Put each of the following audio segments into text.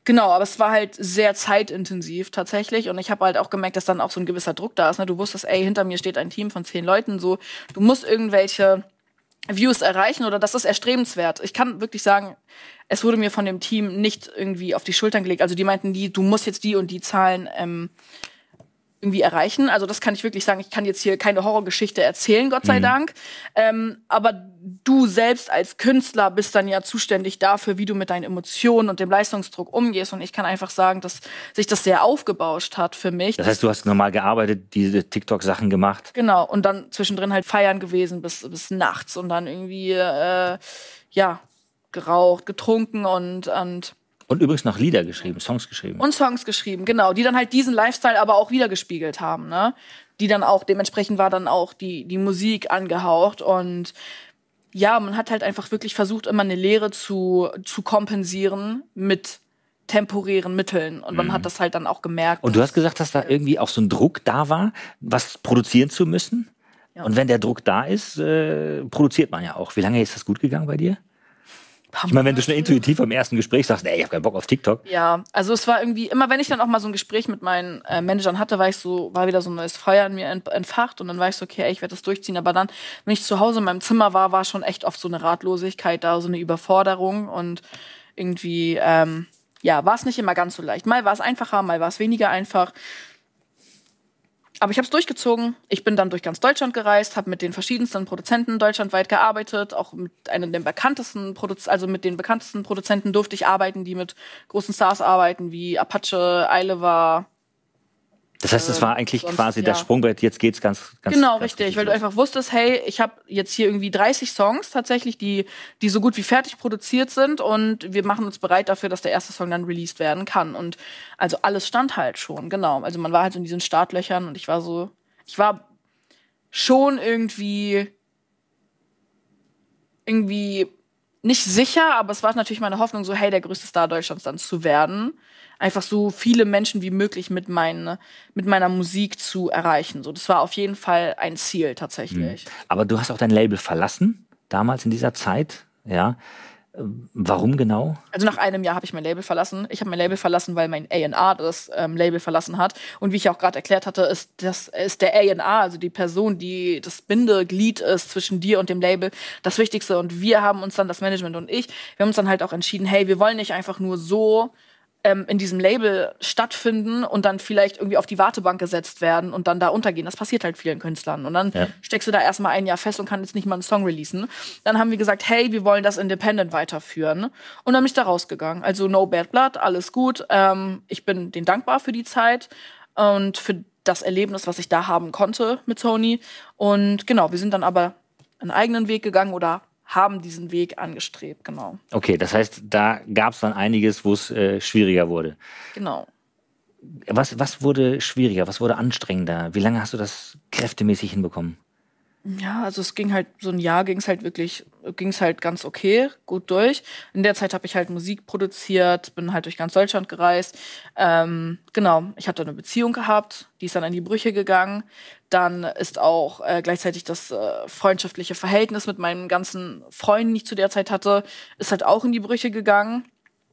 Genau, aber es war halt sehr zeitintensiv tatsächlich. Und ich habe halt auch gemerkt, dass dann auch so ein gewisser Druck da ist. Ne? Du wusstest, ey, hinter mir steht ein Team von 10 Leuten. So, du musst irgendwelche Views erreichen oder das ist erstrebenswert. Ich kann wirklich sagen, es wurde mir von dem Team nicht irgendwie auf die Schultern gelegt. Also die meinten, du musst jetzt die und die Zahlen irgendwie erreichen. Also das kann ich wirklich sagen. Ich kann jetzt hier keine Horrorgeschichte erzählen, Gott sei Dank. Aber du selbst als Künstler bist dann ja zuständig dafür, wie du mit deinen Emotionen und dem Leistungsdruck umgehst. Und ich kann einfach sagen, dass sich das sehr aufgebauscht hat für mich. Das heißt, du hast normal gearbeitet, diese TikTok-Sachen gemacht. Genau. Und dann zwischendrin halt feiern gewesen bis nachts und dann irgendwie, geraucht, getrunken und übrigens noch Lieder geschrieben, Songs geschrieben. Und Songs geschrieben, genau, die dann halt diesen Lifestyle aber auch wiedergespiegelt haben, ne? Die dann auch, dementsprechend war dann auch die Musik angehaucht und ja, man hat halt einfach wirklich versucht, immer eine Leere zu kompensieren mit temporären Mitteln und man hat das halt dann auch gemerkt. Und du hast gesagt, dass da irgendwie auch so ein Druck da war, was produzieren zu müssen? Ja. Und wenn der Druck da ist, produziert man ja auch. Wie lange ist das gut gegangen bei dir? Ich meine, wenn du schon intuitiv am ersten Gespräch sagst, ey, ich hab keinen Bock auf TikTok. Ja, also es war irgendwie, immer wenn ich dann auch mal so ein Gespräch mit meinen Managern hatte, war wieder so ein neues Feuer in mir entfacht und dann war ich so, okay, ey, ich werde das durchziehen. Aber dann, wenn ich zu Hause in meinem Zimmer war schon echt oft so eine Ratlosigkeit da, so eine Überforderung und irgendwie, war es nicht immer ganz so leicht. Mal war es einfacher, mal war es weniger einfach. Aber ich habe es durchgezogen. Ich bin dann durch ganz Deutschland gereist, habe mit den verschiedensten Produzenten deutschlandweit gearbeitet. Auch mit einem der bekanntesten mit den bekanntesten Produzenten durfte ich arbeiten, die mit großen Stars arbeiten, wie Apache, Eilewa. Das heißt, es war eigentlich quasi das Sprungbrett, jetzt geht's ganz Genau, ganz richtig, weil du einfach wusstest, hey, ich habe jetzt hier irgendwie 30 Songs tatsächlich, die so gut wie fertig produziert sind und wir machen uns bereit dafür, dass der erste Song dann released werden kann. Und also alles stand halt schon, genau. Also man war halt so in diesen Startlöchern und ich war schon irgendwie nicht sicher, aber es war natürlich meine Hoffnung, so, hey, der größte Star Deutschlands dann zu werden. Einfach so viele Menschen wie möglich mit meiner Musik zu erreichen. So, das war auf jeden Fall ein Ziel tatsächlich. Aber du hast auch dein Label verlassen, damals in dieser Zeit, ja. Warum genau? Also nach einem Jahr habe ich mein Label verlassen. Ich habe mein Label verlassen, weil mein A&R das Label verlassen hat. Und wie ich auch gerade erklärt hatte, ist der A&R, also die Person, die das Bindeglied ist zwischen dir und dem Label, das Wichtigste. Und wir haben uns dann, das Management und wir haben uns dann halt auch entschieden, hey, wir wollen nicht einfach nur so in diesem Label stattfinden und dann vielleicht irgendwie auf die Wartebank gesetzt werden und dann da untergehen. Das passiert halt vielen Künstlern. Und dann steckst du da erstmal ein Jahr fest und kannst jetzt nicht mal einen Song releasen. Dann haben wir gesagt, hey, wir wollen das independent weiterführen. Und dann bin ich da rausgegangen. Also no bad blood, alles gut. Ich bin denen dankbar für die Zeit und für das Erlebnis, was ich da haben konnte mit Sony. Und genau, wir sind dann aber einen eigenen Weg gegangen oder haben diesen Weg angestrebt, genau. Okay, das heißt, da gab es dann einiges, wo es schwieriger wurde. Genau. Was wurde schwieriger, was wurde anstrengender? Wie lange hast du das kräftemäßig hinbekommen? Ja, also es ging halt, so ein Jahr ging's halt ganz okay, gut durch. In der Zeit habe ich halt Musik produziert, bin halt durch ganz Deutschland gereist. Genau, ich hatte eine Beziehung gehabt, die ist dann in die Brüche gegangen. Dann ist auch gleichzeitig das freundschaftliche Verhältnis mit meinen ganzen Freunden, die ich zu der Zeit hatte, ist halt auch in die Brüche gegangen.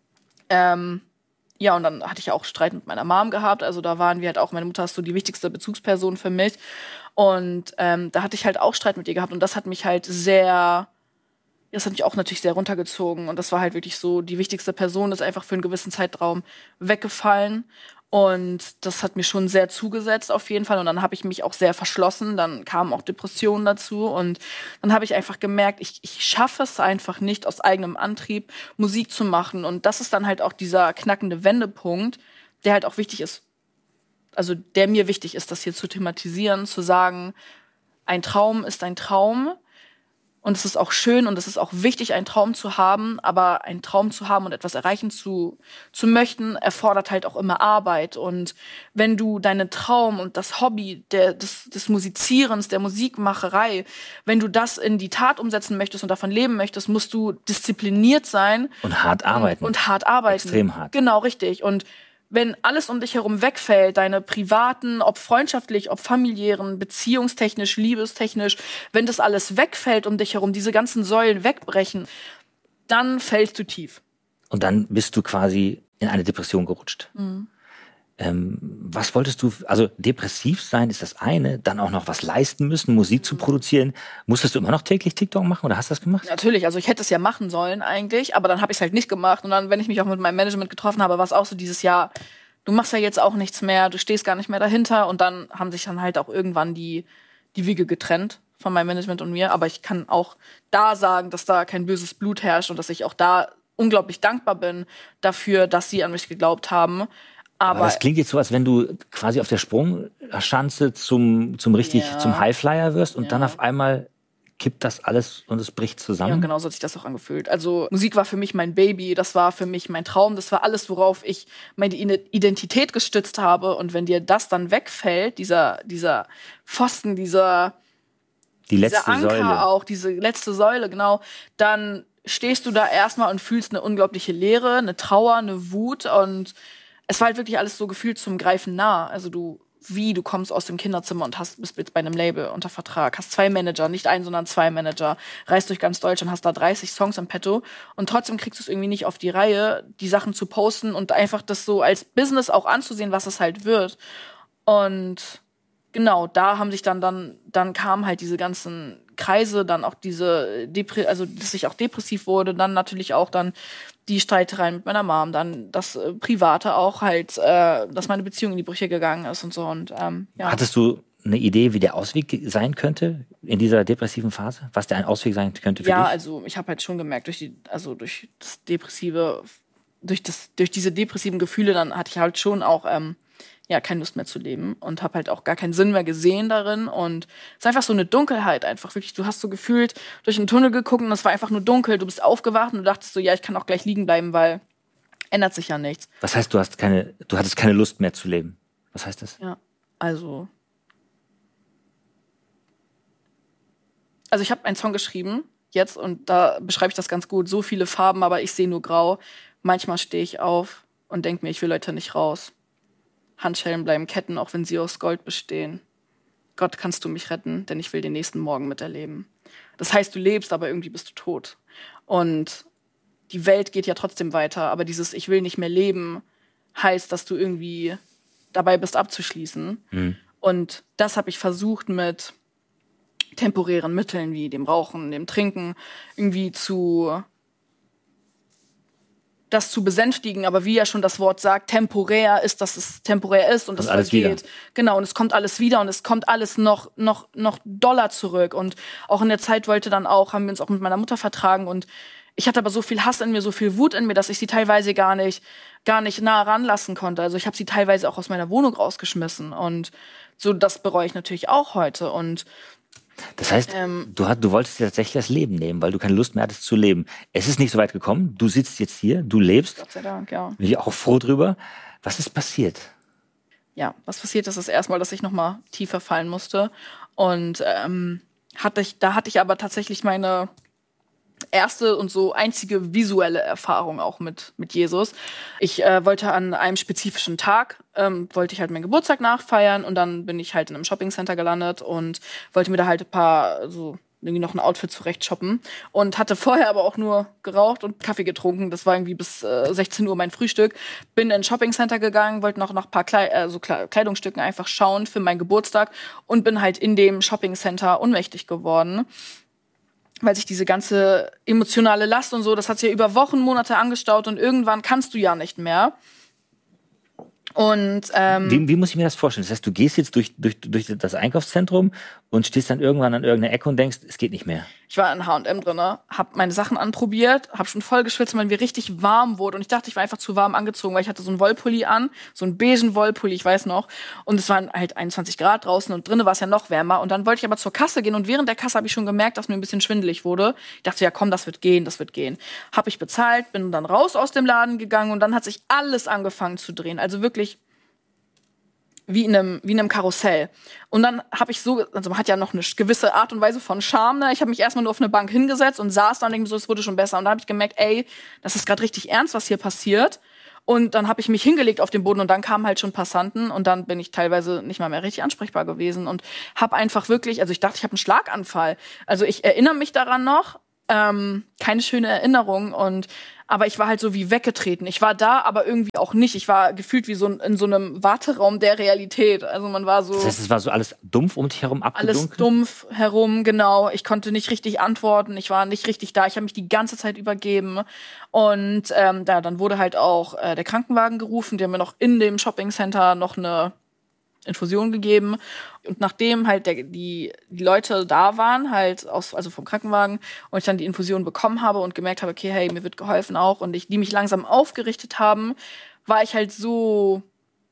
Ja, und dann hatte ich auch Streit mit meiner Mom gehabt. Also da waren wir halt auch, meine Mutter ist so die wichtigste Bezugsperson für mich. Und da hatte ich halt auch Streit mit ihr gehabt. Und das hat mich halt das hat mich auch natürlich sehr runtergezogen. Und das war halt wirklich so, die wichtigste Person ist einfach für einen gewissen Zeitraum weggefallen. Und das hat mir schon sehr zugesetzt auf jeden Fall. Und dann habe ich mich auch sehr verschlossen. Dann kamen auch Depressionen dazu. Und dann habe ich einfach gemerkt, ich schaffe es einfach nicht, aus eigenem Antrieb Musik zu machen. Und das ist dann halt auch dieser knackende Wendepunkt, der halt auch wichtig ist. Also der mir wichtig ist, das hier zu thematisieren, zu sagen, ein Traum ist ein Traum. Und es ist auch schön und es ist auch wichtig, einen Traum zu haben, aber einen Traum zu haben und etwas erreichen zu möchten, erfordert halt auch immer Arbeit. Und wenn du deinen Traum und das Hobby des Musizierens, der Musikmacherei, wenn du das in die Tat umsetzen möchtest und davon leben möchtest, musst du diszipliniert sein. Und hart arbeiten. Und hart arbeiten. Extrem hart. Genau, richtig. Und wenn alles um dich herum wegfällt, deine privaten, ob freundschaftlich, ob familiären, beziehungstechnisch, liebestechnisch, wenn das alles wegfällt um dich herum, diese ganzen Säulen wegbrechen, dann fällst du tief. Und dann bist du quasi in eine Depression gerutscht. Was wolltest du, also depressiv sein ist das eine, dann auch noch was leisten müssen, Musik zu produzieren. Musstest du immer noch täglich TikTok machen oder hast du das gemacht? Natürlich, also ich hätte es ja machen sollen eigentlich, aber dann habe ich es halt nicht gemacht. Und dann, wenn ich mich auch mit meinem Management getroffen habe, war es auch so dieses Jahr, du machst ja jetzt auch nichts mehr, du stehst gar nicht mehr dahinter. Und dann haben sich dann halt auch irgendwann die Wege getrennt von meinem Management und mir. Aber ich kann auch da sagen, dass da kein böses Blut herrscht und dass ich auch da unglaublich dankbar bin dafür, dass sie an mich geglaubt haben. Aber das klingt jetzt so, als wenn du quasi auf der Sprungschanze zum Highflyer wirst und dann auf einmal kippt das alles und es bricht zusammen. Ja, genau so hat sich das auch angefühlt. Also Musik war für mich mein Baby, das war für mich mein Traum, das war alles, worauf ich meine Identität gestützt habe. Und wenn dir das dann wegfällt, dieser Pfosten, die letzte Anker Säule. auch, diese letzte Säule, genau, dann stehst du da erstmal und fühlst eine unglaubliche Leere, eine Trauer, eine Wut und es war halt wirklich alles so gefühlt zum Greifen nah. Also du kommst aus dem Kinderzimmer und bist bei einem Label unter Vertrag, hast 2 Manager, nicht einen, sondern 2 Manager, reist durch ganz Deutschland, hast da 30 Songs im Petto und trotzdem kriegst du es irgendwie nicht auf die Reihe, die Sachen zu posten und einfach das so als Business auch anzusehen, was es halt wird. Und genau, da haben sich dann kamen halt diese ganzen Kreise, dann auch diese dass ich auch depressiv wurde, dann natürlich auch dann die Streitereien mit meiner Mom, dann das Private auch halt, dass meine Beziehung in die Brüche gegangen ist und so. Und ja. Hattest du eine Idee, wie der Ausweg sein könnte in dieser depressiven Phase? Was der ein Ausweg sein könnte für dich? Ja, also ich habe halt schon gemerkt, durch diese depressiven Gefühle, dann hatte ich halt schon auch keine Lust mehr zu leben und habe halt auch gar keinen Sinn mehr gesehen darin und es ist einfach so eine Dunkelheit einfach wirklich, du hast so gefühlt durch einen Tunnel geguckt und es war einfach nur dunkel, du bist aufgewacht und du dachtest so, ja, ich kann auch gleich liegen bleiben, weil ändert sich ja nichts. Was heißt, du hattest keine Lust mehr zu leben? Was heißt das? Ja, also ich habe einen Song geschrieben jetzt und da beschreibe ich das ganz gut, so viele Farben, aber ich sehe nur grau. Manchmal stehe ich auf und denke mir, ich will heute nicht raus. Handschellen bleiben Ketten, auch wenn sie aus Gold bestehen. Gott, kannst du mich retten, denn ich will den nächsten Morgen miterleben. Das heißt, du lebst, aber irgendwie bist du tot. Und die Welt geht ja trotzdem weiter, aber dieses Ich will nicht mehr leben heißt, dass du irgendwie dabei bist, abzuschließen. Und das habe ich versucht mit temporären Mitteln wie dem Rauchen, dem Trinken, irgendwie das zu besänftigen, aber wie ja schon das Wort sagt, temporär ist, dass es temporär ist und das alles vergeht. Wieder. Genau, und es kommt alles wieder und es kommt alles noch doller zurück. Und auch in der Zeit haben wir uns auch mit meiner Mutter vertragen und ich hatte aber so viel Hass in mir, so viel Wut in mir, dass ich sie teilweise gar nicht nah ranlassen konnte. Also ich habe sie teilweise auch aus meiner Wohnung rausgeschmissen und so, das bereue ich natürlich auch heute. Und das heißt, du wolltest dir tatsächlich das Leben nehmen, weil du keine Lust mehr hattest zu leben. Es ist nicht so weit gekommen. Du sitzt jetzt hier, du lebst. Gott sei Dank, ja. Bin ich auch froh drüber. Was ist passiert? Ja, was passiert ist erstmal, dass ich noch mal tiefer fallen musste. Und hatte ich aber tatsächlich meine erste und so einzige visuelle Erfahrung auch mit Jesus. Ich wollte an einem spezifischen Tag, wollte ich halt meinen Geburtstag nachfeiern und dann bin ich halt in einem Shoppingcenter gelandet und wollte mir da halt irgendwie noch ein Outfit zurecht shoppen und hatte vorher aber auch nur geraucht und Kaffee getrunken. Das war irgendwie bis 16 Uhr mein Frühstück. Bin in ein Shoppingcenter gegangen, wollte noch nach ein paar Kleidungsstücken einfach schauen für meinen Geburtstag und bin halt in dem Shoppingcenter ohnmächtig geworden, weil sich diese ganze emotionale Last und so, das hat sich ja über Wochen, Monate angestaut und irgendwann kannst du ja nicht mehr. Und wie muss ich mir das vorstellen? Das heißt, du gehst jetzt durch das Einkaufszentrum und stehst dann irgendwann an irgendeiner Ecke und denkst, es geht nicht mehr. Ich war in H&M drin, hab meine Sachen anprobiert, hab schon voll geschwitzt, weil mir richtig warm wurde. Und ich dachte, ich war einfach zu warm angezogen, weil ich hatte so einen Wollpulli an, so einen beigen Wollpulli, ich weiß noch. Und es waren halt 21 Grad draußen und drinnen war es ja noch wärmer. Und dann wollte ich aber zur Kasse gehen und während der Kasse habe ich schon gemerkt, dass mir ein bisschen schwindelig wurde. Ich dachte, ja komm, das wird gehen. Hab ich bezahlt, bin dann raus aus dem Laden gegangen und dann hat sich alles angefangen zu drehen. Also wirklich wie in einem Karussell. Und dann habe ich man hat ja noch eine gewisse Art und Weise von Charme, ne? Ich habe mich erstmal nur auf eine Bank hingesetzt und saß dann und denke so, es wurde schon besser. Und dann habe ich gemerkt, ey, das ist gerade richtig ernst, was hier passiert. Und dann habe ich mich hingelegt auf den Boden und dann kamen halt schon Passanten und dann bin ich teilweise nicht mal mehr richtig ansprechbar gewesen und habe einfach wirklich, also ich dachte, ich habe einen Schlaganfall. Also ich erinnere mich daran noch, keine schöne Erinnerung. Aber ich war halt so wie weggetreten. Ich war da, aber irgendwie auch nicht. Ich war gefühlt wie so in so einem Warteraum der Realität. Also man war so. Das heißt, es war so alles dumpf um dich herum abgedunkelt? Alles dumpf herum, genau. Ich konnte nicht richtig antworten. Ich war nicht richtig da. Ich habe mich die ganze Zeit übergeben. Und dann wurde halt auch der Krankenwagen gerufen. Die haben mir noch in dem Shoppingcenter noch eine Infusion gegeben. Und nachdem halt die Leute da waren, halt also vom Krankenwagen, und ich dann die Infusion bekommen habe und gemerkt habe, okay, hey, mir wird geholfen auch, und die mich langsam aufgerichtet haben, war ich halt so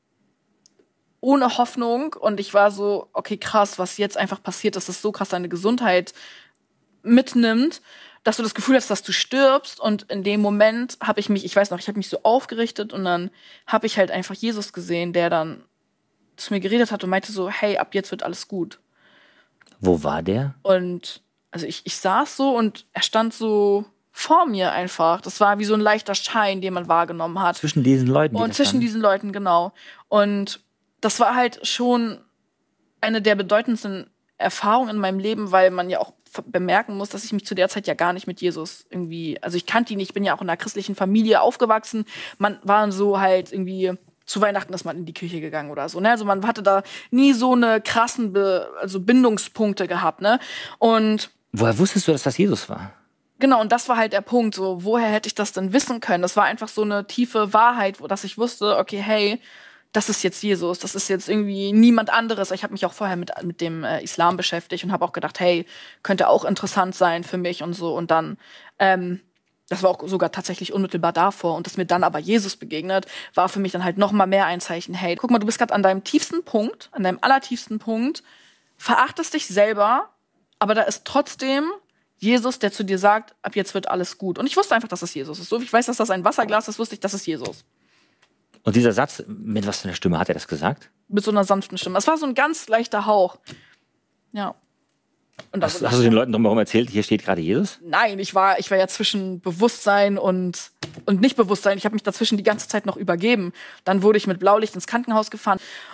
ohne Hoffnung, und ich war so, okay, krass, was jetzt einfach passiert, dass das so krass deine Gesundheit mitnimmt, dass du das Gefühl hast, dass du stirbst. Und in dem Moment habe ich mich so aufgerichtet, und dann habe ich halt einfach Jesus gesehen, der dann zu mir geredet hat und meinte so, hey, ab jetzt wird alles gut. Wo war der? Und also ich saß so, und er stand so vor mir einfach. Das war wie so ein leichter Schein, den man wahrgenommen hat. Zwischen diesen Leuten? Und zwischen diesen Leuten, genau. Und das war halt schon eine der bedeutendsten Erfahrungen in meinem Leben, weil man ja auch bemerken muss, dass ich mich zu der Zeit ja gar nicht mit Jesus also ich kannte ihn nicht, ich bin ja auch in einer christlichen Familie aufgewachsen. Man war so halt irgendwie, zu Weihnachten ist man in die Kirche gegangen oder so, ne? Also man hatte da nie so eine krassen Bindungspunkte gehabt, ne? Und woher wusstest du, dass das Jesus war? Genau, und das war halt der Punkt, so, woher hätte ich das denn wissen können? Das war einfach so eine tiefe Wahrheit, dass ich wusste, okay, hey, das ist jetzt Jesus, das ist jetzt irgendwie niemand anderes. Ich habe mich auch vorher mit dem Islam beschäftigt und habe auch gedacht, hey, könnte auch interessant sein für mich und so. Und dann das war auch sogar tatsächlich unmittelbar davor. Und dass mir dann aber Jesus begegnet, war für mich dann halt noch mal mehr ein Zeichen. Hey, guck mal, du bist gerade an deinem tiefsten Punkt, an deinem allertiefsten Punkt, verachtest dich selber, aber da ist trotzdem Jesus, der zu dir sagt, ab jetzt wird alles gut. Und ich wusste einfach, dass es Jesus ist. So wie ich weiß, dass das ein Wasserglas ist, wusste ich, das ist Jesus. Und dieser Satz, mit was für einer Stimme hat er das gesagt? Mit so einer sanften Stimme. Es war so ein ganz leichter Hauch. Ja. Und hast du den Leuten drumherum erzählt, hier steht gerade Jesus? Nein, ich war ja zwischen Bewusstsein und Nicht-Bewusstsein. Ich habe mich dazwischen die ganze Zeit noch übergeben. Dann wurde ich mit Blaulicht ins Krankenhaus gefahren.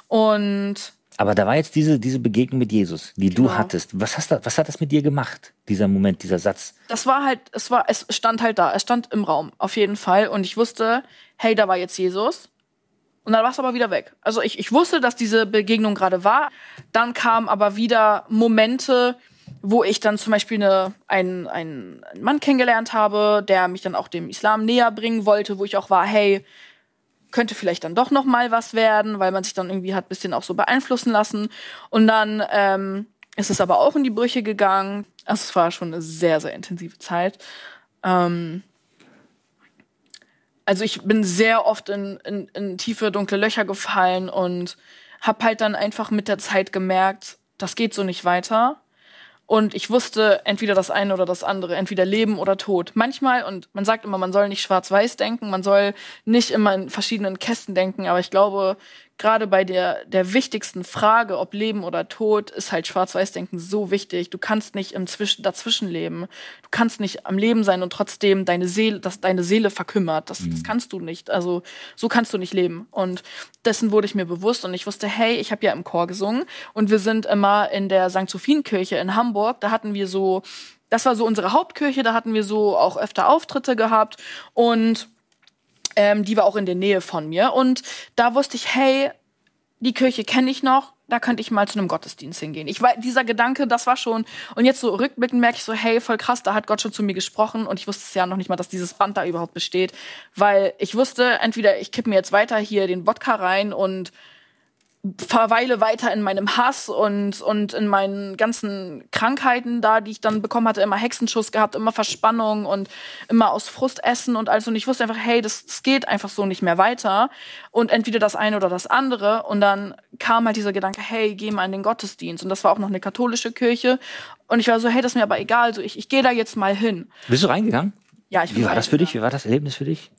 Aber da war jetzt diese Begegnung mit Jesus, die du hattest. Was hat das mit dir gemacht, dieser Moment, dieser Satz? Das war halt, es stand halt da. Es stand im Raum, auf jeden Fall. Und ich wusste, hey, da war jetzt Jesus. Und dann war es aber wieder weg. Also ich wusste, dass diese Begegnung gerade war. Dann kamen aber wieder Momente, wo ich dann zum Beispiel einen Mann kennengelernt habe, der mich dann auch dem Islam näher bringen wollte, wo ich auch war, hey, könnte vielleicht dann doch noch mal was werden, weil man sich dann irgendwie hat ein bisschen auch so beeinflussen lassen. Und dann ist es aber auch in die Brüche gegangen. Also es war schon eine sehr, sehr intensive Zeit. Also ich bin sehr oft in tiefe, dunkle Löcher gefallen und habe halt dann einfach mit der Zeit gemerkt, das geht so nicht weiter. Und ich wusste entweder das eine oder das andere, entweder Leben oder Tod. Manchmal, und man sagt immer, man soll nicht schwarz-weiß denken, man soll nicht immer in verschiedenen Kästen denken, aber ich glaube, gerade bei der wichtigsten Frage, ob Leben oder Tod, ist halt Schwarz-Weiß-Denken so wichtig. Du kannst nicht dazwischen leben. Du kannst nicht am Leben sein und trotzdem deine Seele verkümmert. Das kannst du nicht. Also so kannst du nicht leben. Und dessen wurde ich mir bewusst und ich wusste, hey, ich habe ja im Chor gesungen und wir sind immer in der St. Sophienkirche in Hamburg. Da hatten wir so, das war so unsere Hauptkirche, da hatten wir so auch öfter Auftritte gehabt und die war auch in der Nähe von mir. Und da wusste ich, hey, die Kirche kenne ich noch, da könnte ich mal zu einem Gottesdienst hingehen. Dieser Gedanke, das war schon. Und jetzt so rückblickend merke ich so, hey, voll krass, da hat Gott schon zu mir gesprochen. Und ich wusste es ja noch nicht mal, dass dieses Band da überhaupt besteht. Weil ich wusste, entweder ich kippe mir jetzt weiter hier den Wodka rein und verweile weiter in meinem Hass und in meinen ganzen Krankheiten da, die ich dann bekommen hatte, immer Hexenschuss gehabt, immer Verspannung und immer aus Frust essen und alles. Und ich wusste einfach, hey, das geht einfach so nicht mehr weiter. Und entweder das eine oder das andere. Und dann kam halt dieser Gedanke, hey, geh mal in den Gottesdienst. Und das war auch noch eine katholische Kirche. Und ich war so, hey, das ist mir aber egal. So, ich gehe da jetzt mal hin. Bist du reingegangen? Ja, ich bin Wie war das für dich? Wie war das Erlebnis für dich?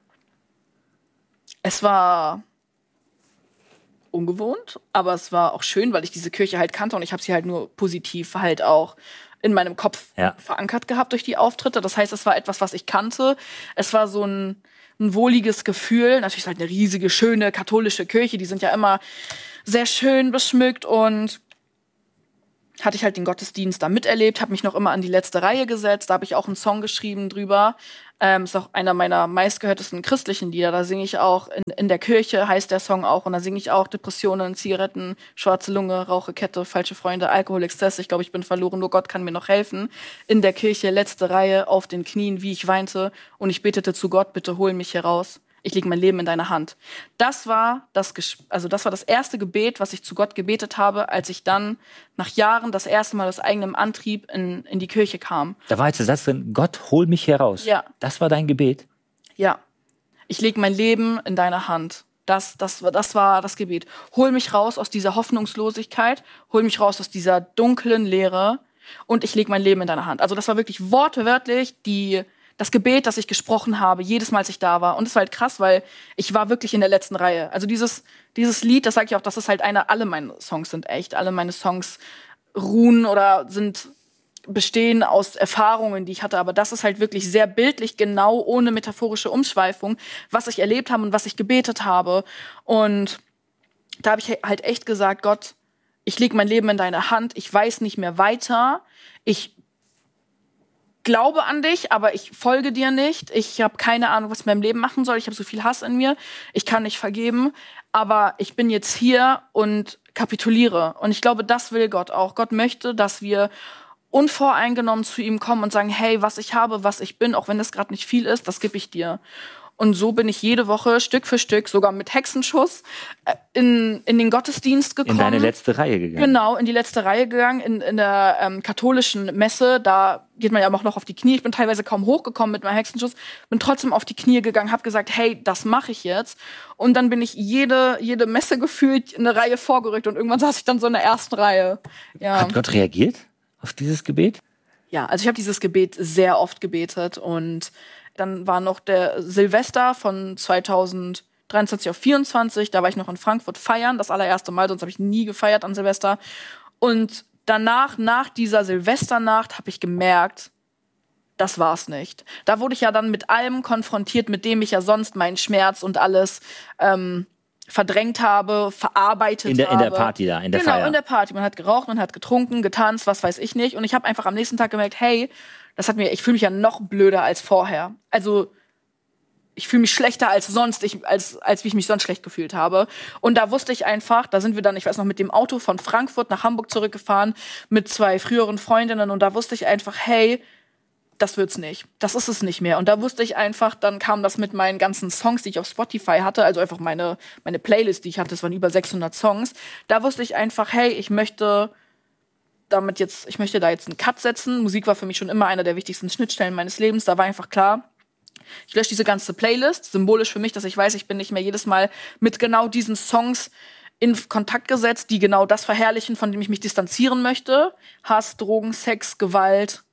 Es war ungewohnt, aber es war auch schön, weil ich diese Kirche halt kannte und ich habe sie halt nur positiv halt auch in meinem Kopf verankert gehabt durch die Auftritte. Das heißt, es war etwas, was ich kannte. Es war so ein wohliges Gefühl. Natürlich ist halt eine riesige, schöne katholische Kirche. Die sind ja immer sehr schön beschmückt und hatte ich halt den Gottesdienst da miterlebt, habe mich noch immer an die letzte Reihe gesetzt. Da habe ich auch einen Song geschrieben drüber. Ist auch einer meiner meistgehörtesten christlichen Lieder. Da singe ich auch, in der Kirche heißt der Song auch. Und da singe ich auch Depressionen, Zigaretten, schwarze Lunge, Rauche, Kette, falsche Freunde, Alkohol, Exzess. Ich glaube, ich bin verloren, nur Gott kann mir noch helfen. In der Kirche, letzte Reihe, auf den Knien, wie ich weinte. Und ich betete zu Gott, bitte hol mich heraus. Ich lege mein Leben in deine Hand. Das war das erste Gebet, was ich zu Gott gebetet habe, als ich dann nach Jahren das erste Mal aus eigenem Antrieb in die Kirche kam. Da war jetzt der Satz drin, Gott, hol mich heraus. Ja. Das war dein Gebet? Ja. Ich lege mein Leben in deine Hand. Das war das Gebet. Hol mich raus aus dieser Hoffnungslosigkeit, hol mich raus aus dieser dunklen Leere und ich lege mein Leben in deine Hand. Also das war wirklich wortwörtlich das Gebet, das ich gesprochen habe, jedes Mal, als ich da war. Und es war halt krass, weil ich war wirklich in der letzten Reihe. Also dieses Lied, das sage ich auch, das ist halt alle meine Songs sind echt. Alle meine Songs ruhen oder bestehen aus Erfahrungen, die ich hatte. Aber das ist halt wirklich sehr bildlich, genau, ohne metaphorische Umschweifung, was ich erlebt habe und was ich gebetet habe. Und da habe ich halt echt gesagt, Gott, ich lege mein Leben in deine Hand. Ich weiß nicht mehr weiter. Ich glaube an dich, aber ich folge dir nicht. Ich habe keine Ahnung, was ich in meinem Leben machen soll. Ich habe so viel Hass in mir. Ich kann nicht vergeben. Aber ich bin jetzt hier und kapituliere. Und ich glaube, das will Gott auch. Gott möchte, dass wir unvoreingenommen zu ihm kommen und sagen, hey, was ich habe, was ich bin, auch wenn das gerade nicht viel ist, das gebe ich dir. Und so bin ich jede Woche Stück für Stück, sogar mit Hexenschuss, in den Gottesdienst gekommen. In deine letzte Reihe gegangen. Genau, in die letzte Reihe gegangen, in der katholischen Messe. Da geht man ja auch noch auf die Knie. Ich bin teilweise kaum hochgekommen mit meinem Hexenschuss, bin trotzdem auf die Knie gegangen, habe gesagt, hey, das mache ich jetzt. Und dann bin ich jede Messe gefühlt in eine Reihe vorgerückt und irgendwann saß ich dann so in der ersten Reihe. Ja. Hat Gott reagiert auf dieses Gebet? Ja, also ich habe dieses Gebet sehr oft gebetet und dann war noch der Silvester von 2023 auf 24. Da war ich noch in Frankfurt feiern, das allererste Mal, sonst habe ich nie gefeiert an Silvester. Und danach, nach dieser Silvesternacht, habe ich gemerkt, das war's nicht. Da wurde ich ja dann mit allem konfrontiert, mit dem ich ja sonst meinen Schmerz und alles verdrängt habe, verarbeitet habe. In der Party da, in der Feier. Genau, in der Party. Man hat geraucht, man hat getrunken, getanzt, was weiß ich nicht. Und ich habe einfach am nächsten Tag gemerkt, hey, ich fühle mich ja noch blöder als vorher. Also ich fühle mich schlechter als sonst, als wie ich mich sonst schlecht gefühlt habe. Und da wusste ich einfach, da sind wir dann, ich weiß noch, mit dem Auto von Frankfurt nach Hamburg zurückgefahren mit 2 früheren Freundinnen. Und da wusste ich einfach, hey, das wird's nicht. Das ist es nicht mehr. Und da wusste ich einfach, dann kam das mit meinen ganzen Songs, die ich auf Spotify hatte, also einfach meine Playlist, die ich hatte, das waren über 600 Songs. Da wusste ich einfach, hey, ich möchte da jetzt einen Cut setzen. Musik war für mich schon immer einer der wichtigsten Schnittstellen meines Lebens. Da war einfach klar, ich lösche diese ganze Playlist. Symbolisch für mich, dass ich weiß, ich bin nicht mehr jedes Mal mit genau diesen Songs in Kontakt gesetzt, die genau das verherrlichen, von dem ich mich distanzieren möchte. Hass, Drogen, Sex, Gewalt,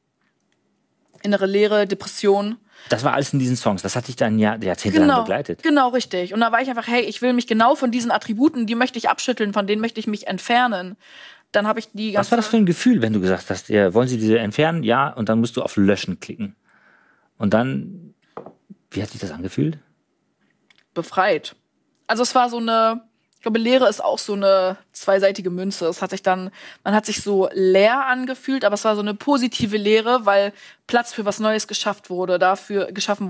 innere Leere, Depression. Das war alles in diesen Songs. Das hat dich dann jahrzehntelang begleitet. Genau, richtig. Und da war ich einfach, hey, ich will mich genau von diesen Attributen, die möchte ich abschütteln, von denen möchte ich mich entfernen. Dann habe ich die ganze. Was war das für ein Gefühl, wenn du gesagt hast, wollen Sie diese entfernen? Ja, und dann musst du auf Löschen klicken. Und dann, wie hat sich das angefühlt? Befreit. Also es war ich glaube, Leere ist auch so eine zweiseitige Münze. Man hat sich so leer angefühlt, aber es war so eine positive Leere, weil Platz für was Neues geschaffen wurde, dafür,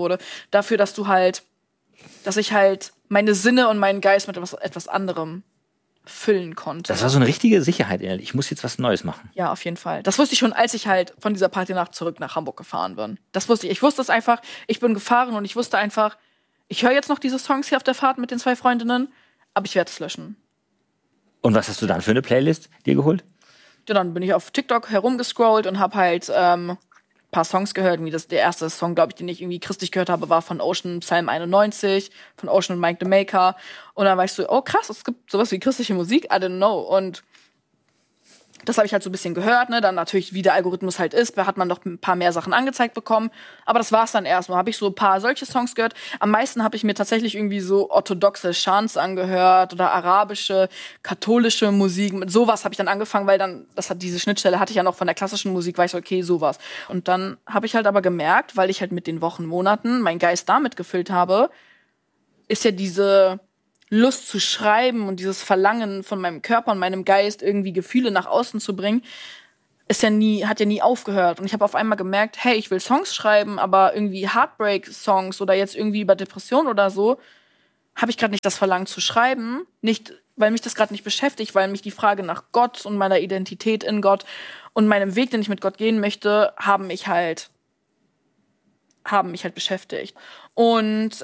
dass ich halt meine Sinne und meinen Geist mit etwas anderem füllen konnte. Das war so eine richtige Sicherheit innerlich. Ich muss jetzt was Neues machen. Ja, auf jeden Fall. Das wusste ich schon, als ich halt von dieser Partynacht zurück nach Hamburg gefahren bin. Das wusste ich. Ich wusste es einfach. Ich bin gefahren und ich wusste einfach, ich höre jetzt noch diese Songs hier auf der Fahrt mit den 2 Freundinnen, aber ich werde es löschen. Und was hast du dann für eine Playlist dir geholt? Ja, dann bin ich auf TikTok herumgescrollt und habe halt paar Songs gehört. Wie der erste Song, glaube ich, den ich irgendwie christlich gehört habe, war von Ocean, Psalm 91, von Ocean und Mike the Maker. Und dann war ich so, oh krass, es gibt sowas wie christliche Musik, I didn't know. Und das habe ich halt so ein bisschen gehört, ne? Dann natürlich, wie der Algorithmus halt ist, hat man noch ein paar mehr Sachen angezeigt bekommen. Aber das war's dann erstmal. Habe ich so ein paar solche Songs gehört. Am meisten habe ich mir tatsächlich irgendwie so orthodoxe Chants angehört oder arabische, katholische Musik. Mit sowas habe ich dann angefangen, weil dann, diese Schnittstelle hatte ich ja noch von der klassischen Musik, war ich so, okay, sowas. Und dann habe ich halt aber gemerkt, weil ich halt mit den Wochen, Monaten meinen Geist damit gefüllt habe, ist ja diese Lust zu schreiben und dieses Verlangen von meinem Körper und meinem Geist, irgendwie Gefühle nach außen zu bringen, hat ja nie aufgehört. Und ich habe auf einmal gemerkt, hey, ich will Songs schreiben, aber irgendwie Heartbreak-Songs oder jetzt irgendwie über Depression oder so, habe ich gerade nicht das Verlangen zu schreiben. Nicht, weil mich das gerade nicht beschäftigt, weil mich die Frage nach Gott und meiner Identität in Gott und meinem Weg, den ich mit Gott gehen möchte, haben mich halt beschäftigt. Und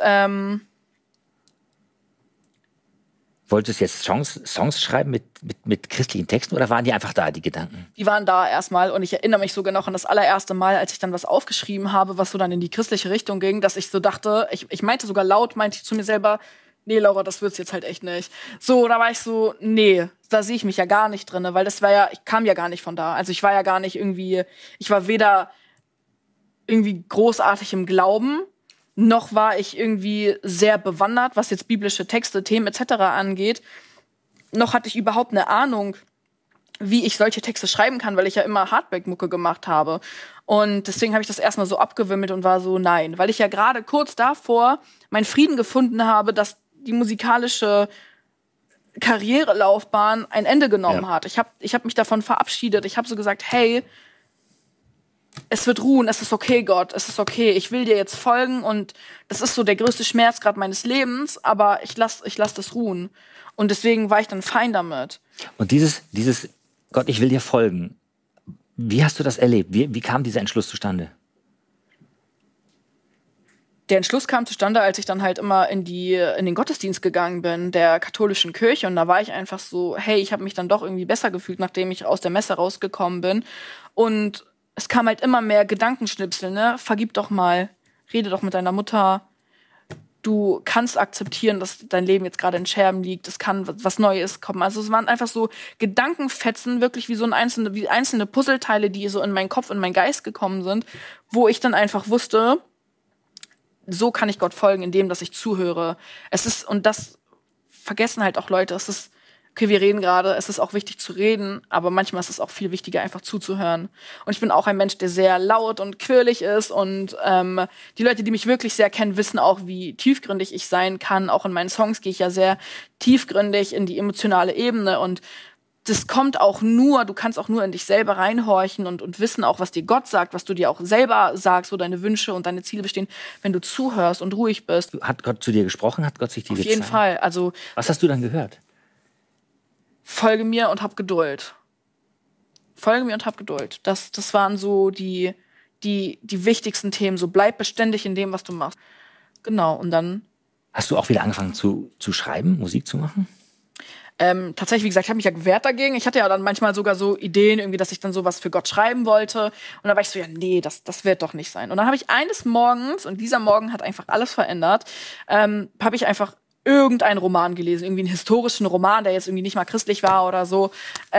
wolltest du jetzt Songs schreiben mit christlichen Texten oder waren die einfach da, die Gedanken? Die waren da erstmal und ich erinnere mich sogar noch an das allererste Mal, als ich dann was aufgeschrieben habe, was so dann in die christliche Richtung ging, dass ich so dachte, ich meinte sogar laut, meinte ich zu mir selber, nee, Laura, das wird's jetzt halt echt nicht. So, da war ich so, nee, da sehe ich mich ja gar nicht drin, weil das war ja, ich kam ja gar nicht von da. Also ich war ja gar nicht irgendwie, ich war weder irgendwie großartig im Glauben, noch war ich irgendwie sehr bewandert, was jetzt biblische Texte, Themen etc. angeht. Noch hatte ich überhaupt eine Ahnung, wie ich solche Texte schreiben kann, weil ich ja immer Heartbreak-Mucke gemacht habe. Und deswegen habe ich das erstmal so abgewimmelt und war so, nein. Weil ich ja gerade kurz davor meinen Frieden gefunden habe, dass die musikalische Karrierelaufbahn ein Ende genommen hat. Ich hab mich davon verabschiedet. Ich habe so gesagt, hey, es wird ruhen, es ist okay, Gott, es ist okay, ich will dir jetzt folgen und das ist so der größte Schmerz gerade meines Lebens, aber ich lass das ruhen. Und deswegen war ich dann fein damit. Und dieses Gott, ich will dir folgen, wie hast du das erlebt? Wie kam dieser Entschluss zustande? Der Entschluss kam zustande, als ich dann halt immer in den Gottesdienst gegangen bin, der katholischen Kirche. Und da war ich einfach so, hey, ich habe mich dann doch irgendwie besser gefühlt, nachdem ich aus der Messe rausgekommen bin. Und es kam halt immer mehr Gedankenschnipsel, ne? Vergib doch mal, rede doch mit deiner Mutter. Du kannst akzeptieren, dass dein Leben jetzt gerade in Scherben liegt. Es kann was Neues kommen. Also es waren einfach so Gedankenfetzen, wirklich wie einzelne Puzzleteile, die so in meinen Kopf, in meinen Geist gekommen sind, wo ich dann einfach wusste, so kann ich Gott folgen, indem, dass ich zuhöre. Und das vergessen halt auch Leute, okay, wir reden gerade, es ist auch wichtig zu reden, aber manchmal ist es auch viel wichtiger, einfach zuzuhören. Und ich bin auch ein Mensch, der sehr laut und quirlig ist und die Leute, die mich wirklich sehr kennen, wissen auch, wie tiefgründig ich sein kann. Auch in meinen Songs gehe ich ja sehr tiefgründig in die emotionale Ebene und das kommt auch nur, du kannst auch nur in dich selber reinhorchen und wissen auch, was dir Gott sagt, was du dir auch selber sagst, wo deine Wünsche und deine Ziele bestehen, wenn du zuhörst und ruhig bist. Hat Gott zu dir gesprochen? Hat Gott sich dir gezeigt? Auf jeden Fall. Also, was hast du dann gehört? Folge mir und hab Geduld. Folge mir und hab Geduld. Das waren so die wichtigsten Themen. So bleib beständig in dem, was du machst. Genau, und dann. Hast du auch wieder angefangen zu schreiben, Musik zu machen? Tatsächlich, wie gesagt, ich habe mich ja gewehrt dagegen. Ich hatte ja dann manchmal sogar so Ideen, irgendwie, dass ich dann sowas für Gott schreiben wollte. Und dann war ich so, ja, nee, das wird doch nicht sein. Und dann habe ich eines Morgens, und dieser Morgen hat einfach alles verändert, habe ich einfach irgendeinen Roman gelesen, irgendwie einen historischen Roman, der jetzt irgendwie nicht mal christlich war oder so.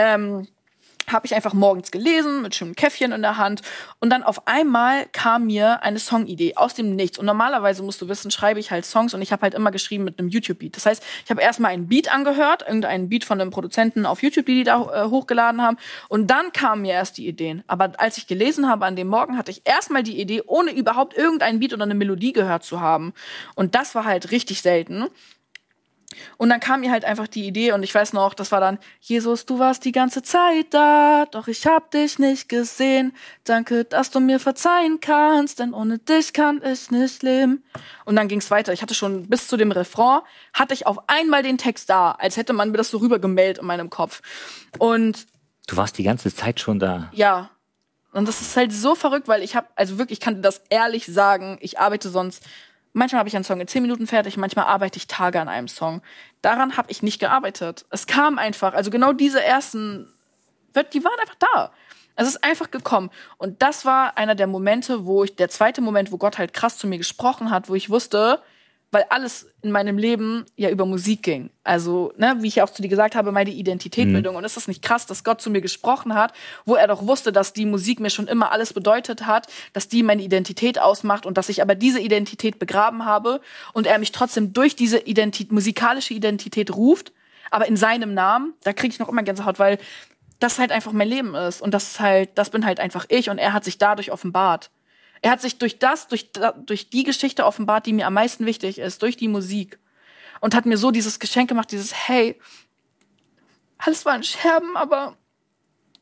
Habe ich einfach morgens gelesen, mit schönem Käffchen in der Hand. Und dann auf einmal kam mir eine Songidee aus dem Nichts. Und normalerweise, musst du wissen, schreibe ich halt Songs und ich habe halt immer geschrieben mit einem YouTube-Beat. Das heißt, ich habe erstmal einen Beat angehört, irgendeinen Beat von einem Produzenten auf YouTube, die da hochgeladen haben. Und dann kamen mir erst die Ideen. Aber als ich gelesen habe an dem Morgen, hatte ich erstmal die Idee, ohne überhaupt irgendeinen Beat oder eine Melodie gehört zu haben. Und das war halt richtig selten. Und dann kam mir halt einfach die Idee und ich weiß noch, das war dann, Jesus, du warst die ganze Zeit da, doch ich hab dich nicht gesehen. Danke, dass du mir verzeihen kannst, denn ohne dich kann ich nicht leben. Und dann ging's weiter. Ich hatte schon bis zu dem Refrain, hatte ich auf einmal den Text da, als hätte man mir das so rübergemeldet in meinem Kopf. Und du warst die ganze Zeit schon da. Ja. Und das ist halt so verrückt, weil ich kann dir das ehrlich sagen, ich arbeite sonst. Manchmal habe ich einen Song in 10 Minuten fertig, manchmal arbeite ich Tage an einem Song. Daran habe ich nicht gearbeitet. Es kam einfach, also genau diese ersten, die waren einfach da. Es ist einfach gekommen. Und das war einer der Momente, der zweite Moment, wo Gott halt krass zu mir gesprochen hat, wo ich wusste, weil alles in meinem Leben ja über Musik ging. Also, ne, wie ich auch zu dir gesagt habe, meine Identitätbildung. Und ist das nicht krass, dass Gott zu mir gesprochen hat, wo er doch wusste, dass die Musik mir schon immer alles bedeutet hat, dass die meine Identität ausmacht und dass ich aber diese Identität begraben habe und er mich trotzdem durch diese musikalische Identität ruft, aber in seinem Namen, da kriege ich noch immer Gänsehaut, weil das halt einfach mein Leben ist. Und das bin halt einfach ich und er hat sich dadurch offenbart. Er hat sich durch die Geschichte offenbart, die mir am meisten wichtig ist, durch die Musik. Und hat mir so dieses Geschenk gemacht, hey, alles war in Scherben, aber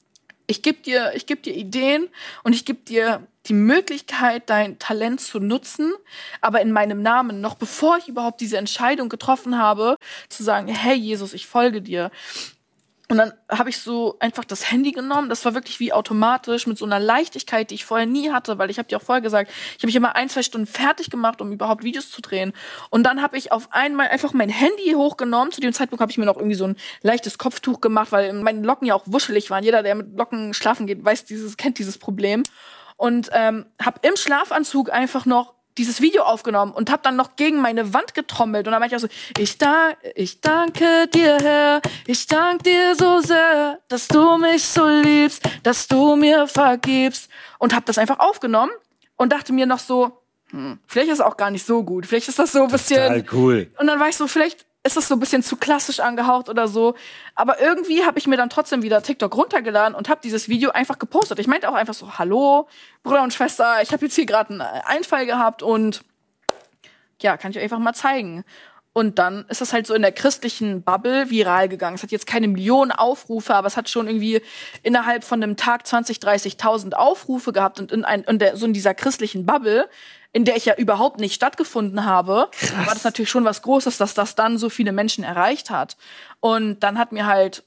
ich gebe dir Ideen und ich gebe dir die Möglichkeit, dein Talent zu nutzen, aber in meinem Namen, noch bevor ich überhaupt diese Entscheidung getroffen habe, zu sagen, hey Jesus, ich folge dir. Und dann habe ich so einfach das Handy genommen. Das war wirklich wie automatisch mit so einer Leichtigkeit, die ich vorher nie hatte, weil ich habe dir auch vorher gesagt, ich habe mich immer 1-2 Stunden fertig gemacht, um überhaupt Videos zu drehen. Und dann habe ich auf einmal einfach mein Handy hochgenommen. Zu dem Zeitpunkt habe ich mir noch irgendwie so ein leichtes Kopftuch gemacht, weil meine Locken ja auch wuschelig waren. Jeder, der mit Locken schlafen geht, kennt dieses Problem. Und habe im Schlafanzug einfach noch dieses Video aufgenommen und habe dann noch gegen meine Wand getrommelt. Und dann meinte ich auch so, ich danke dir, Herr, ich danke dir so sehr, dass du mich so liebst, dass du mir vergibst. Und habe das einfach aufgenommen und dachte mir noch so, vielleicht ist es auch gar nicht so gut. Vielleicht ist das so ein bisschen... Total cool. Und dann war ich so, vielleicht ist das so ein bisschen zu klassisch angehaucht oder so. Aber irgendwie habe ich mir dann trotzdem wieder TikTok runtergeladen und habe dieses Video einfach gepostet. Ich meinte auch einfach so, hallo, Bruder und Schwester, ich habe jetzt hier gerade einen Einfall gehabt und ja, kann ich euch einfach mal zeigen. Und dann ist das halt so in der christlichen Bubble viral gegangen. Es hat jetzt keine Millionen Aufrufe, aber es hat schon irgendwie innerhalb von einem Tag 20.000, 30.000 Aufrufe gehabt. Und so in dieser christlichen Bubble, in der ich ja überhaupt nicht stattgefunden habe, war das natürlich schon was Großes, dass das dann so viele Menschen erreicht hat. Und dann hat mir halt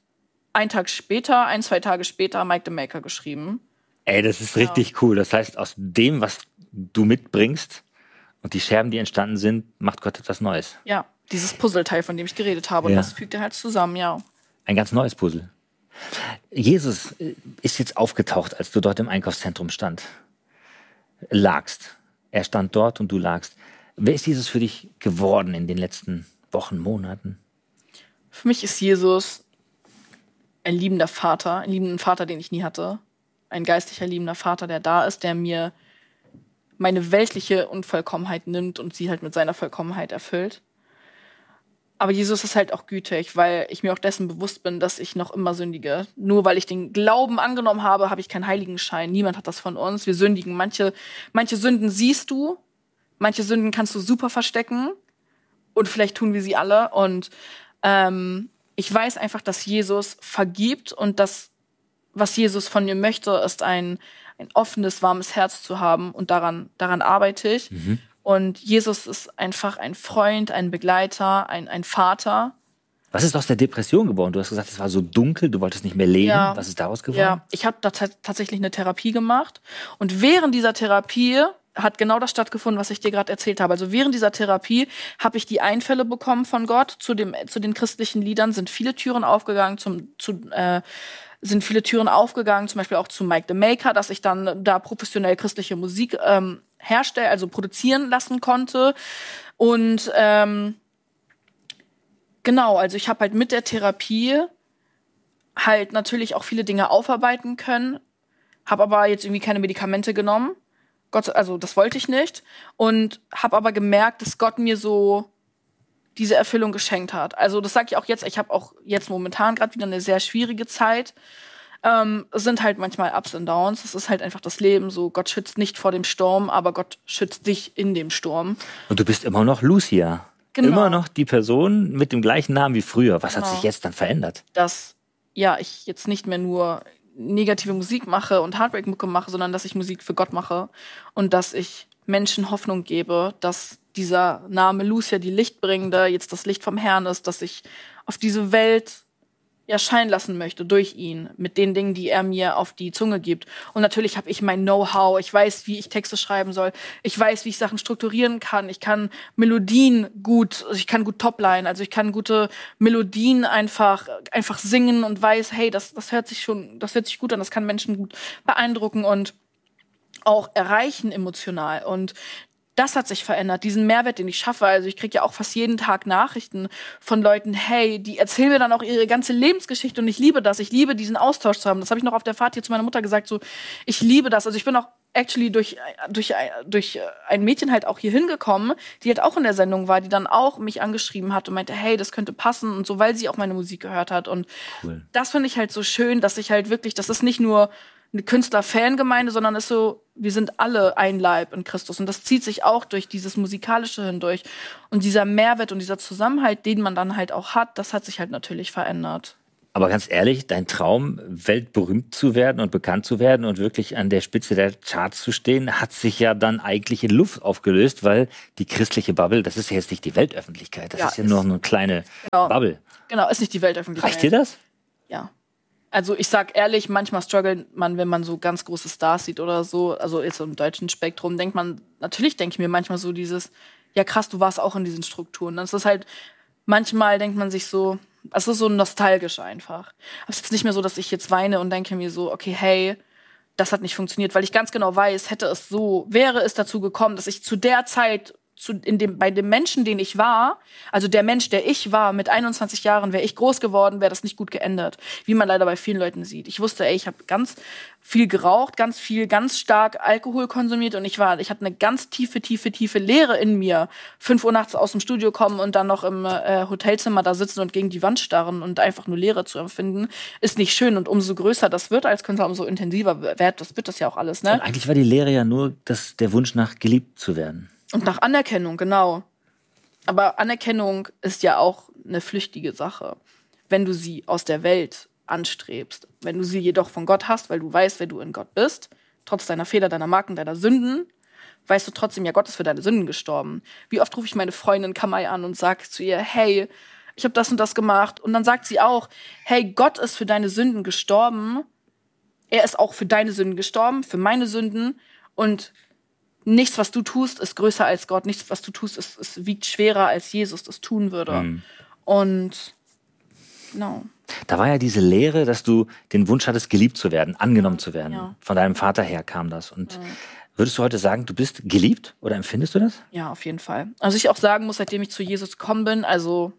1-2 Tage später Mike the Maker geschrieben. Ey, das ist richtig cool. Das heißt, aus dem, was du mitbringst und die Scherben, die entstanden sind, macht Gott etwas Neues. Ja, dieses Puzzleteil, von dem ich geredet habe. Und das fügt er halt zusammen, ja. Ein ganz neues Puzzle. Jesus ist jetzt aufgetaucht, als du dort im Einkaufszentrum lagst. Er stand dort und du lagst. Wer ist Jesus für dich geworden in den letzten Wochen, Monaten? Für mich ist Jesus ein liebender Vater, den ich nie hatte. Ein geistlicher, liebender Vater, der da ist, der mir meine weltliche Unvollkommenheit nimmt und sie halt mit seiner Vollkommenheit erfüllt. Aber Jesus ist halt auch gütig, weil ich mir auch dessen bewusst bin, dass ich noch immer sündige. Nur weil ich den Glauben angenommen habe, habe ich keinen Heiligenschein. Niemand hat das von uns. Wir sündigen. Manche Sünden siehst du, manche Sünden kannst du super verstecken. Und vielleicht tun wir sie alle. Und ich weiß einfach, dass Jesus vergibt. Und das, was Jesus von mir möchte, ist ein offenes, warmes Herz zu haben. Und daran arbeite ich. Mhm. Und Jesus ist einfach ein Freund, ein Begleiter, ein Vater. Was ist aus der Depression geworden? Du hast gesagt, es war so dunkel, du wolltest nicht mehr leben. Ja. Was ist daraus geworden? Ja, ich habe da tatsächlich eine Therapie gemacht. Und während dieser Therapie hat genau das stattgefunden, was ich dir gerade erzählt habe. Also während dieser Therapie habe ich die Einfälle bekommen von Gott. Zu den christlichen Liedern sind viele Türen aufgegangen, zum Beispiel auch zu Mike the Maker, dass ich dann da professionell christliche Musik produzieren lassen konnte. Und genau, also ich habe halt mit der Therapie halt natürlich auch viele Dinge aufarbeiten können, habe aber jetzt irgendwie keine Medikamente genommen. Also das wollte ich nicht. Und habe aber gemerkt, dass Gott mir so diese Erfüllung geschenkt hat. Also das sage ich auch jetzt. Ich habe auch jetzt momentan gerade wieder eine sehr schwierige Zeit. Es sind halt manchmal Ups und Downs. Es ist halt einfach das Leben so. Gott schützt nicht vor dem Sturm, aber Gott schützt dich in dem Sturm. Und du bist immer noch Lucia. Genau. Immer noch die Person mit dem gleichen Namen wie früher. Was hat sich jetzt dann verändert? Dass ich jetzt nicht mehr nur negative Musik mache und Heartbreak-Mucke mache, sondern dass ich Musik für Gott mache und dass ich Menschen Hoffnung gebe, dass dieser Name Lucia, die Lichtbringende, jetzt das Licht vom Herrn ist, dass ich auf diese Welt scheinen lassen möchte durch ihn, mit den Dingen, die er mir auf die Zunge gibt. Und natürlich habe ich mein Know-how. Ich weiß, wie ich Texte schreiben soll. Ich weiß, wie ich Sachen strukturieren kann. Ich kann Melodien ich kann gut Topline, also ich kann gute Melodien einfach singen und weiß, hey, das hört sich gut an, das kann Menschen gut beeindrucken und auch erreichen emotional. Und das hat sich verändert, diesen Mehrwert, den ich schaffe. Also ich kriege ja auch fast jeden Tag Nachrichten von Leuten, hey, die erzählen mir dann auch ihre ganze Lebensgeschichte und ich liebe das. Ich liebe diesen Austausch zu haben. Das habe ich noch auf der Fahrt hier zu meiner Mutter gesagt, so, ich liebe das. Also ich bin auch actually durch ein Mädchen halt auch hier hingekommen, die halt auch in der Sendung war, die dann auch mich angeschrieben hat und meinte, hey, das könnte passen und so, weil sie auch meine Musik gehört hat. Und cool. Das finde ich halt so schön, dass ich halt wirklich, das ist nicht nur eine Künstler-Fangemeinde, sondern ist so, wir sind alle ein Leib in Christus. Und das zieht sich auch durch dieses Musikalische hindurch. Und dieser Mehrwert und dieser Zusammenhalt, den man dann halt auch hat, das hat sich halt natürlich verändert. Aber ganz ehrlich, dein Traum, weltberühmt zu werden und bekannt zu werden und wirklich an der Spitze der Charts zu stehen, hat sich ja dann eigentlich in Luft aufgelöst, weil die christliche Bubble, das ist ja jetzt nicht die Weltöffentlichkeit, das ist ja nur eine kleine Bubble. Genau, ist nicht die Weltöffentlichkeit. Reicht dir das? Ja. Also ich sag ehrlich, manchmal struggelt man, wenn man so ganz große Stars sieht oder so, also jetzt so im deutschen Spektrum, natürlich denke ich mir manchmal so dieses, ja krass, du warst auch in diesen Strukturen. Das ist halt, manchmal denkt man sich so, es ist so nostalgisch einfach. Aber es ist jetzt nicht mehr so, dass ich jetzt weine und denke mir so, okay, hey, das hat nicht funktioniert, weil ich ganz genau weiß, wäre es dazu gekommen, dass ich zu der Zeit bei dem Menschen, den ich war, also der Mensch, der ich war, mit 21 Jahren, wäre ich groß geworden, wäre das nicht gut geändert. Wie man leider bei vielen Leuten sieht. Ich wusste, ich habe ganz viel geraucht, ganz stark Alkohol konsumiert und ich hatte eine ganz tiefe Leere in mir. 5 Uhr nachts aus dem Studio kommen und dann noch im Hotelzimmer da sitzen und gegen die Wand starren und einfach nur Leere zu empfinden, ist nicht schön. Und umso größer das wird als Künstler, umso intensiver wird das ja auch alles. Ne? Und eigentlich war die Leere ja nur der Wunsch nach geliebt zu werden. Und nach Anerkennung, genau. Aber Anerkennung ist ja auch eine flüchtige Sache. Wenn du sie aus der Welt anstrebst, wenn du sie jedoch von Gott hast, weil du weißt, wer du in Gott bist, trotz deiner Fehler, deiner Marken, deiner Sünden, weißt du trotzdem, ja, Gott ist für deine Sünden gestorben. Wie oft rufe ich meine Freundin Kamai an und sage zu ihr, hey, ich habe das und das gemacht. Und dann sagt sie auch, hey, Gott ist für deine Sünden gestorben. Er ist auch für deine Sünden gestorben, für meine Sünden. Und nichts, was du tust, ist größer als Gott. Nichts, was du tust, wiegt schwerer, als Jesus das tun würde. Mhm. Und genau. Da war ja diese Lehre, dass du den Wunsch hattest, geliebt zu werden, angenommen zu werden. Ja. Von deinem Vater her kam das. Und würdest du heute sagen, du bist geliebt oder empfindest du das? Ja, auf jeden Fall. Also ich auch sagen muss, seitdem ich zu Jesus gekommen bin, also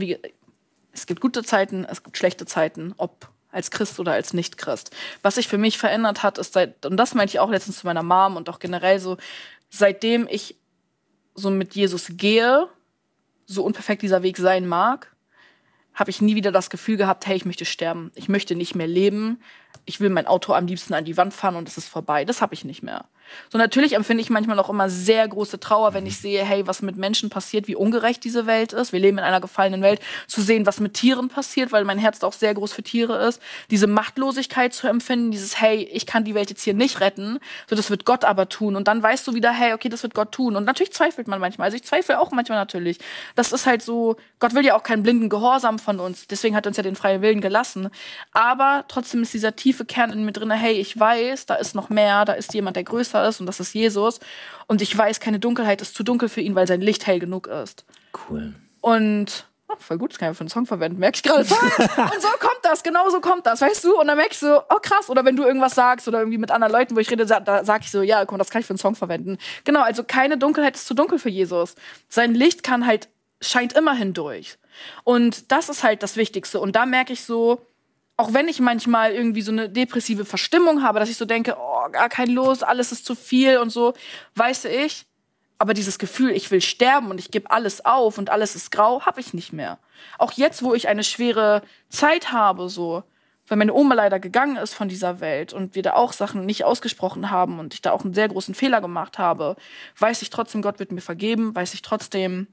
es gibt gute Zeiten, es gibt schlechte Zeiten, ob als Christ oder als Nicht-Christ. Was sich für mich verändert hat, ist und das meinte ich auch letztens zu meiner Mom und auch generell so, seitdem ich so mit Jesus gehe, so unperfekt dieser Weg sein mag, habe ich nie wieder das Gefühl gehabt, hey, ich möchte sterben, ich möchte nicht mehr leben, ich will mein Auto am liebsten an die Wand fahren und es ist vorbei. Das habe ich nicht mehr. So, natürlich empfinde ich manchmal auch immer sehr große Trauer, wenn ich sehe, hey, was mit Menschen passiert, wie ungerecht diese Welt ist. Wir leben in einer gefallenen Welt. Zu sehen, was mit Tieren passiert, weil mein Herz auch sehr groß für Tiere ist. Diese Machtlosigkeit zu empfinden, dieses, hey, ich kann die Welt jetzt hier nicht retten, so das wird Gott aber tun. Und dann weißt du wieder, hey, okay, das wird Gott tun. Und natürlich zweifelt man manchmal. Also ich zweifle auch manchmal natürlich. Das ist halt so, Gott will ja auch keinen blinden Gehorsam von uns. Deswegen hat er uns ja den freien Willen gelassen. Aber trotzdem ist dieser tiefe Kern in mir drin, hey, ich weiß, da ist noch mehr, da ist jemand, der größer ist und das ist Jesus. Und ich weiß, keine Dunkelheit ist zu dunkel für ihn, weil sein Licht hell genug ist. Cool. Und voll gut, das kann ich für einen Song verwenden, merke ich gerade. Und so kommt das, genau so kommt das, weißt du? Und dann merke ich so, oh krass. Oder wenn du irgendwas sagst oder irgendwie mit anderen Leuten, wo ich rede, da sage ich so, ja, komm, das kann ich für einen Song verwenden. Genau, also keine Dunkelheit ist zu dunkel für Jesus. Sein Licht scheint immer hindurch. Und das ist halt das Wichtigste. Und da merke ich so, auch wenn ich manchmal irgendwie so eine depressive Verstimmung habe, dass ich so denke, oh, gar kein Los, alles ist zu viel und so, weiß ich, aber dieses Gefühl, ich will sterben und ich gebe alles auf und alles ist grau, habe ich nicht mehr. Auch jetzt, wo ich eine schwere Zeit habe, so, weil meine Oma leider gegangen ist von dieser Welt und wir da auch Sachen nicht ausgesprochen haben und ich da auch einen sehr großen Fehler gemacht habe, weiß ich trotzdem, Gott wird mir vergeben, weiß ich trotzdem,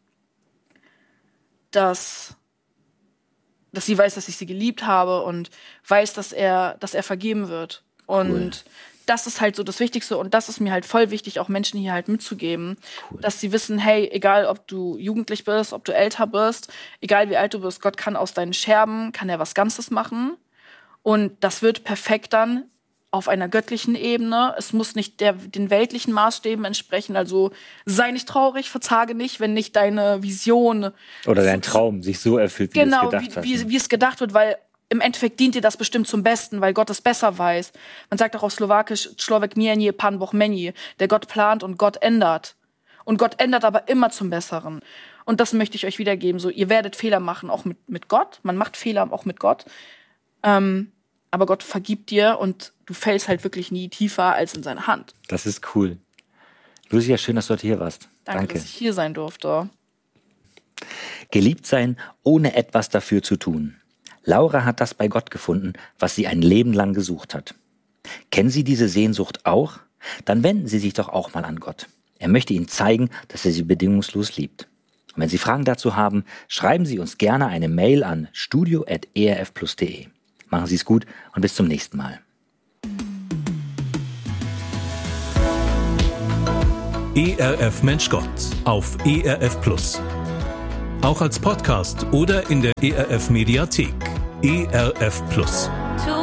dass sie weiß, dass ich sie geliebt habe und weiß, dass er vergeben wird. Und cool. Das ist halt so das Wichtigste und das ist mir halt voll wichtig, auch Menschen hier halt mitzugeben, cool. Dass sie wissen, hey, egal ob du jugendlich bist, ob du älter bist, egal wie alt du bist, Gott kann aus deinen Scherben, kann er was Ganzes machen und das wird perfekt dann auf einer göttlichen Ebene. Es muss nicht den weltlichen Maßstäben entsprechen. Also sei nicht traurig, verzage nicht, wenn nicht deine Vision oder dein Traum sich so erfüllt, wie genau, du es gedacht hast. Wie es gedacht wird, weil im Endeffekt dient dir das bestimmt zum Besten, weil Gott es besser weiß. Man sagt auch auf Slowakisch, Človek mieni, Pan Boh meni. Der Gott plant und Gott ändert. Und Gott ändert aber immer zum Besseren. Und das möchte ich euch wiedergeben. So, ihr werdet Fehler machen, auch mit Gott. Man macht Fehler auch mit Gott. Aber Gott vergibt dir und du fällst halt wirklich nie tiefer als in seine Hand. Das ist cool. Lucia, schön, dass du heute hier warst. Danke, dass ich hier sein durfte. Geliebt sein, ohne etwas dafür zu tun. Laura hat das bei Gott gefunden, was sie ein Leben lang gesucht hat. Kennen Sie diese Sehnsucht auch? Dann wenden Sie sich doch auch mal an Gott. Er möchte Ihnen zeigen, dass er Sie bedingungslos liebt. Und wenn Sie Fragen dazu haben, schreiben Sie uns gerne eine Mail an studio@erfplus.de. Machen Sie es gut und bis zum nächsten Mal. ERF Mensch Gott auf ERF Plus. Auch als Podcast oder in der ERF Mediathek. ERF Plus.